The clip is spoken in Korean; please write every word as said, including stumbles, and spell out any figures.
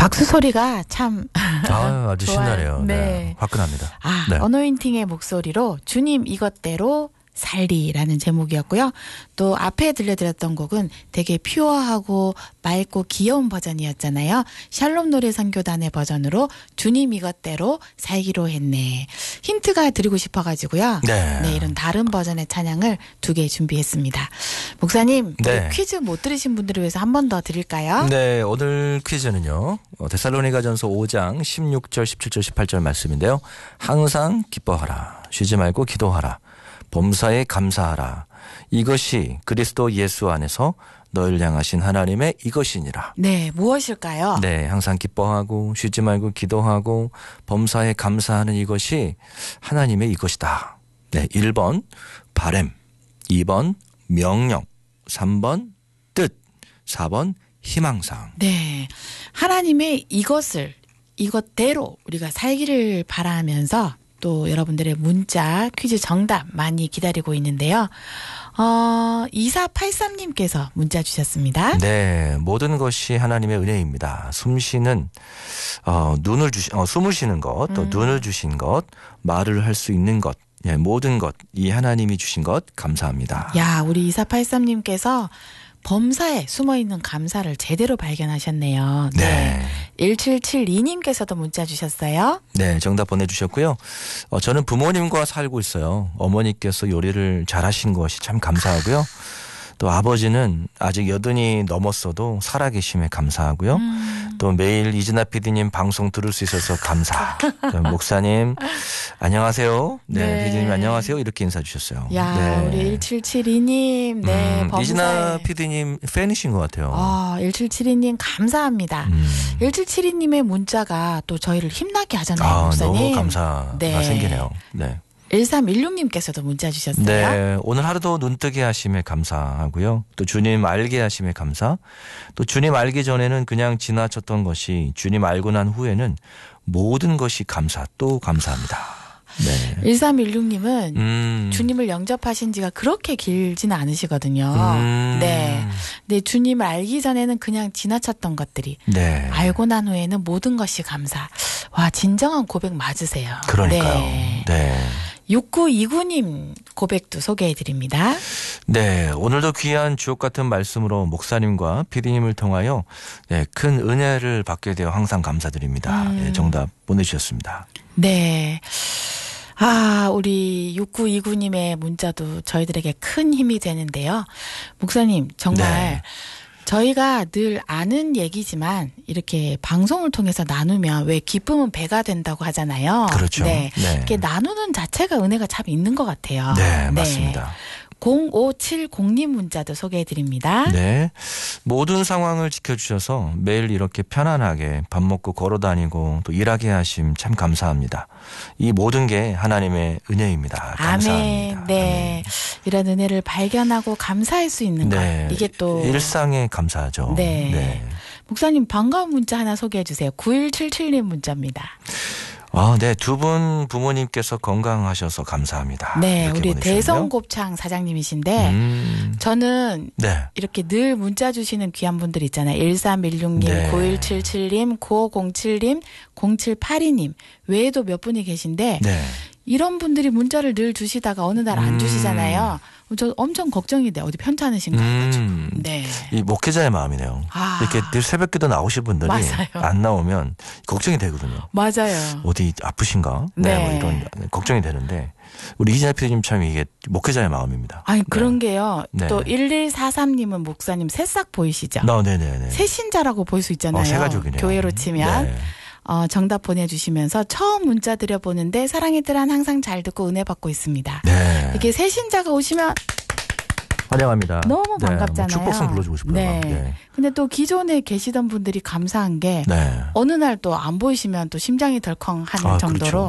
박수 소리가 참 아, 아주 좋아요. 신나네요. 네. 네. 화끈합니다. 아, 네. 어노인팅의 목소리로 주님 이것대로 살리라는 제목이었고요. 또 앞에 들려드렸던 곡은 되게 퓨어하고 맑고 귀여운 버전이었잖아요. 샬롬 노래 선교단의 버전으로 주님 이것대로 살기로 했네. 힌트가 드리고 싶어가지고요. 네. 네, 이런 다른 버전의 찬양을 두 개 준비했습니다. 목사님, 네. 퀴즈 못 들으신 분들을 위해서 한 번 더 드릴까요? 네, 오늘 퀴즈는요. 어, 데살로니가전서 오 장 십육 절, 십칠 절, 십팔 절 말씀인데요. 항상 기뻐하라. 쉬지 말고 기도하라. 범사에 감사하라. 이것이 그리스도 예수 안에서 너희를 향하신 하나님의 이것이니라. 네, 무엇일까요? 네, 항상 기뻐하고 쉬지 말고 기도하고 범사에 감사하는 이것이 하나님의 이것이다. 네, 일 번 바램, 이 번 명령, 삼 번 뜻, 사 번 희망상. 네, 하나님의 이것을 이것대로 우리가 살기를 바라면서 또 여러분들의 문자 퀴즈 정답 많이 기다리고 있는데요. 어, 이사팔삼 님께서 문자 주셨습니다. 네, 모든 것이 하나님의 은혜입니다. 숨 쉬는 어, 눈을 주시, 어, 숨을 쉬는 것, 또 음. 눈을 주신 것, 말을 할 수 있는 것, 예, 모든 것, 이 하나님이 주신 것 감사합니다. 야, 우리 이사팔삼 님께서 범사에 숨어있는 감사를 제대로 발견하셨네요. 네. 네. 일칠칠이 님께서도 문자 주셨어요. 네, 정답 보내주셨고요. 어, 저는 부모님과 살고 있어요. 어머니께서 요리를 잘하신 것이 참 감사하고요. 또 아버지는 아직 여든이 넘었어도 살아계심에 감사하고요. 음. 또 매일 이진아 피디님 방송 들을 수 있어서 감사. 목사님 안녕하세요. 네, 네. 피디님 안녕하세요. 이렇게 인사 주셨어요. 야, 네. 우리 일칠칠이 님, 네, 음, 범사에. 이진아 피디님 팬이신 것 같아요. 아, 일칠칠이 님 감사합니다. 음. 일칠칠이 님의 문자가 또 저희를 힘나게 하잖아요, 아, 목사님. 너무 감사가 네. 생기네요. 네. 일삼일육 님께서도 문자 주셨어요. 네, 오늘 하루도 눈뜨게 하심에 감사하고요. 또 주님 알게 하심에 감사. 또 주님 알기 전에는 그냥 지나쳤던 것이 주님 알고 난 후에는 모든 것이 감사 또 감사합니다. 네. 일삼일육 님은 음. 주님을 영접하신 지가 그렇게 길지는 않으시거든요. 음. 네. 근데 주님을 알기 전에는 그냥 지나쳤던 것들이 네. 알고 난 후에는 모든 것이 감사. 와, 진정한 고백 맞으세요. 그러니까요. 네. 네. 육구이구 님 고백도 소개해드립니다. 네, 오늘도 귀한 주옥 같은 말씀으로 목사님과 피디님을 통하여 네, 큰 은혜를 받게 되어 항상 감사드립니다. 음. 네, 정답 보내주셨습니다. 네. 아, 우리 육구이구 님의 문자도 저희들에게 큰 힘이 되는데요. 목사님, 정말 네. 저희가 늘 아는 얘기지만 이렇게 방송을 통해서 나누면 왜 기쁨은 배가 된다고 하잖아요. 그렇죠. 네. 네. 이렇게 나누는 자체가 은혜가 참 있는 것 같아요. 네, 맞습니다. 공오칠공 님 문자도 소개해드립니다. 네. 모든 상황을 지켜주셔서 매일 이렇게 편안하게 밥 먹고 걸어 다니고 또 일하게 하심 참 감사합니다. 이 모든 게 하나님의 은혜입니다. 감사합니다. 아멘. 네. 아멘. 이런 은혜를 발견하고 감사할 수 있는 네. 것. 이게 또. 일상에 감사하죠. 네. 네. 목사님 반가운 문자 하나 소개해 주세요. 구일칠칠 님 문자입니다. 아, 네. 두 분 부모님께서 건강하셔서 감사합니다. 네. 이렇게 우리 보내주셨네요. 대성곱창 사장님이신데 음. 저는 네. 이렇게 늘 문자 주시는 귀한 분들 있잖아요. 일삼일육 님, 네. 구일칠칠 님, 구오공칠 님, 공칠팔이 님 외에도 몇 분이 계신데 네. 이런 분들이 문자를 늘 주시다가 어느 날 안 음. 주시잖아요. 저 엄청 걱정이 돼. 어디 편찮으신가 하죠. 음. 네. 이 목회자의 마음이네요. 아. 이렇게 늘 새벽기도 나오실 분들이 맞아요. 안 나오면 걱정이 되거든요. 맞아요. 어디 아프신가? 네, 네. 뭐 이런 걱정이 되는데 우리 이진아 피디님 참 이게 목회자의 마음입니다. 아니 그런 네. 게요. 네. 또 일일사삼 님은 목사님 새싹 보이시죠? 네, 네, 네. 새신자라고 볼 수 있잖아요. 어, 새 가족이네요. 교회로 치면. 네. 어, 정답 보내주시면서 처음 문자 드려보는데 사랑의 뜰한 항상 잘 듣고 은혜 받고 있습니다. 네. 이렇게 새신자가 오시면 환영합니다. 너무 네, 반갑잖아요. 뭐 축복성 불러주고 싶어요. 네. 네. 근데 또 기존에 계시던 분들이 감사한 게 네. 어느 날 또 안 보이시면 또 심장이 덜컹하는 아, 정도로 그렇죠.